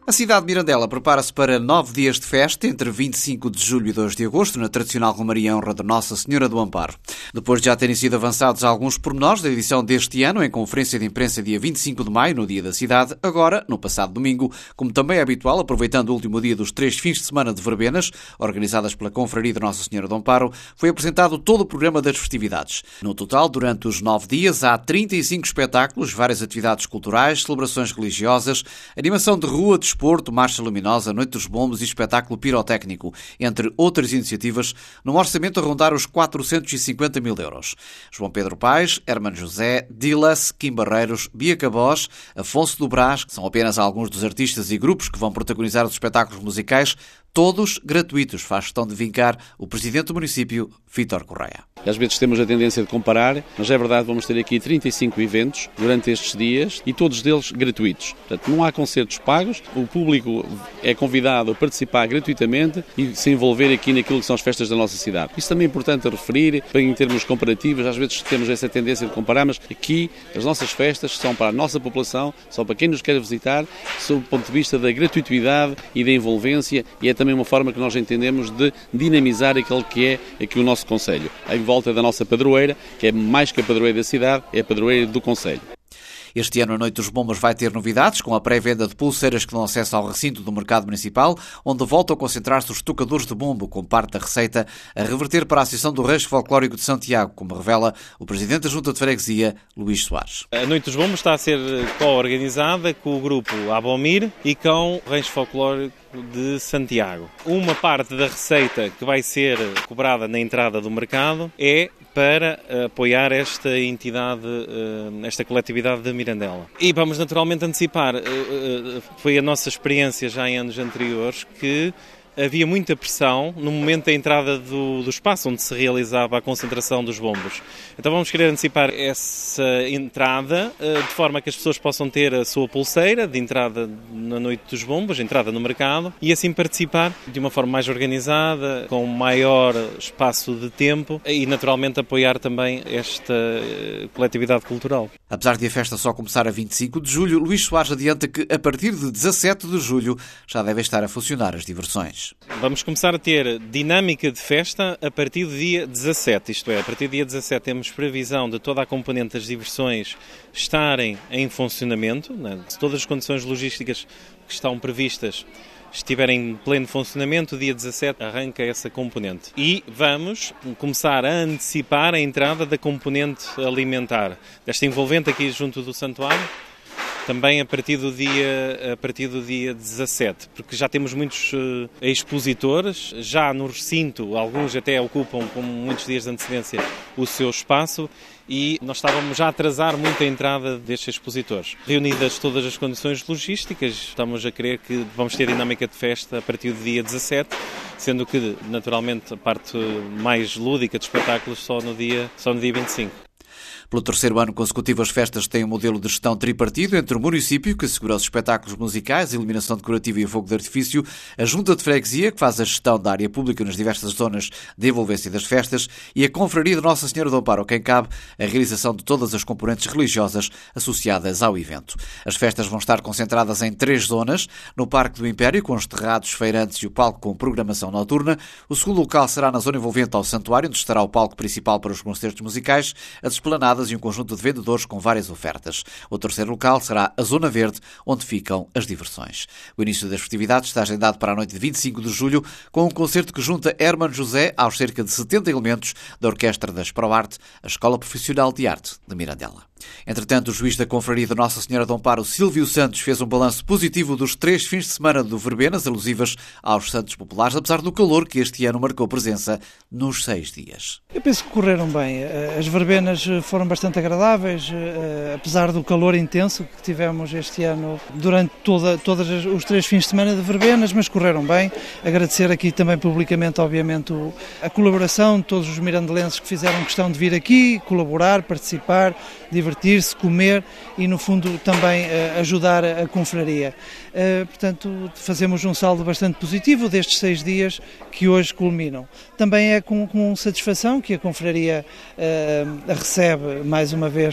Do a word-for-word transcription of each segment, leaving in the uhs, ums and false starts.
A cidade de Mirandela prepara-se para nove dias de festa, entre vinte e cinco de julho e dois de agosto, na tradicional romaria em honra de Nossa Senhora do Amparo. Depois de já terem sido avançados alguns pormenores da edição deste ano, em conferência de imprensa dia vinte e cinco de maio, no Dia da Cidade, agora, no passado domingo, como também é habitual, aproveitando o último dia dos três fins de semana de verbenas, organizadas pela Confraria de Nossa Senhora do Amparo, foi apresentado todo o programa das festividades. No total, durante os nove dias, há trinta e cinco espetáculos, várias atividades culturais, celebrações religiosas, animação de rua, de desporto, marcha luminosa, noite dos bombos e espetáculo pirotécnico, entre outras iniciativas, num orçamento a rondar os quatrocentos e cinquenta mil euros. João Pedro Paes, Hermano José, Dilas, Kim Barreiros, Bia Cabós, Afonso do Brás, que são apenas alguns dos artistas e grupos que vão protagonizar os espetáculos musicais, todos gratuitos, faz questão de vincar o presidente do município, Vítor Correia. Às vezes temos a tendência de comparar, mas é verdade, vamos ter aqui trinta e cinco eventos durante estes dias e todos deles gratuitos. Portanto, não há concertos pagos, o público é convidado a participar gratuitamente e se envolver aqui naquilo que são as festas da nossa cidade. Isso também é importante a referir, em termos comparativos, às vezes temos essa tendência de comparar, mas aqui as nossas festas são para a nossa população, são para quem nos quer visitar, sob o ponto de vista da gratuitidade e da envolvência, e é também uma forma que nós entendemos de dinamizar aquele que é aqui o nosso concelho, em volta da nossa padroeira, que é mais que a padroeira da cidade, é a padroeira do concelho. Este ano a Noite dos Bombas vai ter novidades, com a pré-venda de pulseiras que dão acesso ao recinto do Mercado Municipal, onde voltam a concentrar-se os tocadores de bombo, com parte da receita a reverter para a Associação do Rancho Folclórico de Santiago, como revela o Presidente da Junta de Freguesia, Luís Soares. A Noite dos Bombas está a ser co-organizada com o grupo Abomir e com o Rancho Folclórico de Santiago. Uma parte da receita que vai ser cobrada na entrada do mercado é para apoiar esta entidade, esta coletividade de Mirandela. E vamos naturalmente antecipar, foi a nossa experiência já em anos anteriores, que havia muita pressão no momento da entrada do, do espaço onde se realizava a concentração dos bombos. Então vamos querer antecipar essa entrada de forma que as pessoas possam ter a sua pulseira de entrada na Noite dos Bombos, entrada no mercado, e assim participar de uma forma mais organizada, com maior espaço de tempo e naturalmente apoiar também esta coletividade cultural. Apesar de a festa só começar a vinte e cinco de julho, Luís Soares adianta que a partir de dezassete de julho já devem estar a funcionar as diversões. Vamos começar a ter dinâmica de festa a partir do dia dezassete, isto é, a partir do dia dezassete temos previsão de toda a componente das diversões estarem em funcionamento, né? Se todas as condições logísticas que estão previstas estiverem em pleno funcionamento, dia dezassete arranca essa componente. E vamos começar a antecipar a entrada da componente alimentar, desta envolvente aqui junto do santuário, também a partir do dia, a partir do dia dezassete, porque já temos muitos uh, expositores, já no recinto, alguns até ocupam com muitos dias de antecedência o seu espaço, e nós estávamos já a atrasar muito a entrada destes expositores. Reunidas todas as condições logísticas, estamos a crer que vamos ter dinâmica de festa a partir do dia dezassete, sendo que, naturalmente, a parte mais lúdica de espetáculos só no dia, só no dia vinte e cinco. Pelo terceiro ano consecutivo, as festas têm um modelo de gestão tripartido entre o município, que assegura os espetáculos musicais, a iluminação decorativa e o fogo de artifício, a Junta de Freguesia, que faz a gestão da área pública nas diversas zonas de envolvência das festas, e a Confraria de Nossa Senhora do Amparo, a quem cabe a realização de todas as componentes religiosas associadas ao evento. As festas vão estar concentradas em três zonas: no Parque do Império, com os terrados, feirantes e o palco com programação noturna. O segundo local será na zona envolvente ao santuário, onde estará o palco principal para os concertos musicais, as esplanadas e um conjunto de vendedores com várias ofertas. O terceiro local será a Zona Verde, onde ficam as diversões. O início das festividades está agendado para a noite de vinte e cinco de julho, com um concerto que junta Hermano José aos cerca de setenta elementos da Orquestra das ProArte, a Escola Profissional de Arte de Mirandela. Entretanto, o juiz da Confraria de Nossa Senhora do Amparo, Silvio Santos, fez um balanço positivo dos três fins de semana do verbenas, alusivas aos santos populares, apesar do calor que este ano marcou presença nos seis dias. Eu penso que correram bem. As verbenas foram bastante agradáveis, apesar do calor intenso que tivemos este ano durante toda, todos os três fins de semana de verbenas, mas correram bem. Agradecer aqui também publicamente, obviamente, a colaboração de todos os mirandelenses que fizeram questão de vir aqui, colaborar, participar, divertir-se, comer e, no fundo, também uh, ajudar a, a confraria. Uh, portanto, fazemos um saldo bastante positivo destes seis dias que hoje culminam. Também é com, com satisfação que a confraria uh, recebe, mais uma vez,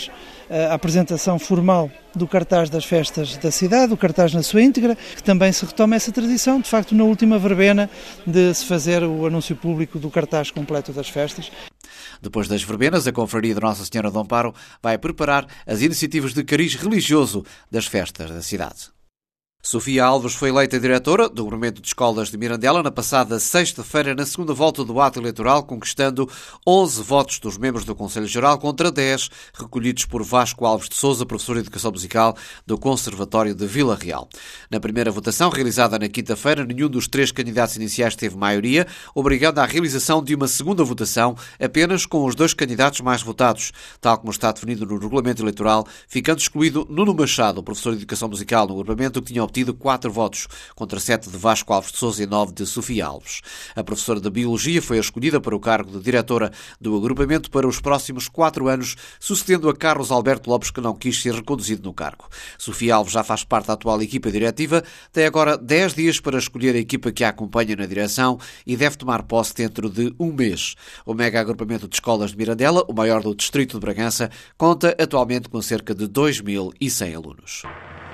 a apresentação formal do cartaz das festas da cidade, o cartaz na sua íntegra, que também se retoma essa tradição, de facto, na última verbena, de se fazer o anúncio público do cartaz completo das festas. Depois das verbenas, a Confraria de Nossa Senhora do Amparo vai preparar as iniciativas de cariz religioso das festas da cidade. Sofia Alves foi eleita diretora do Grupamento de Escolas de Mirandela na passada sexta-feira, na segunda volta do ato eleitoral, conquistando onze votos dos membros do Conselho Geral contra dez recolhidos por Vasco Alves de Sousa, professor de Educação Musical do Conservatório de Vila Real. Na primeira votação, realizada na quinta-feira, nenhum dos três candidatos iniciais teve maioria, obrigando à realização de uma segunda votação apenas com os dois candidatos mais votados, tal como está definido no regulamento eleitoral, ficando excluído Nuno Machado, professor de Educação Musical no grupamento, que tinha obtido quatro votos, contra sete de Vasco Alves de Sousa e nove de Sofia Alves. A professora de Biologia foi a escolhida para o cargo de diretora do agrupamento para os próximos quatro anos, sucedendo a Carlos Alberto Lopes, que não quis ser reconduzido no cargo. Sofia Alves já faz parte da atual equipa diretiva, tem agora dez dias para escolher a equipa que a acompanha na direção e deve tomar posse dentro de um mês. O mega agrupamento de escolas de Mirandela, o maior do distrito de Bragança, conta atualmente com cerca de dois mil e cem alunos.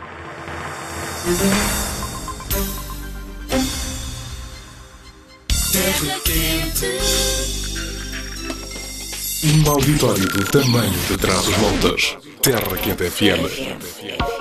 Terra Quente. Um auditório do tamanho de Trás-os-Montes. Terra Quente F M.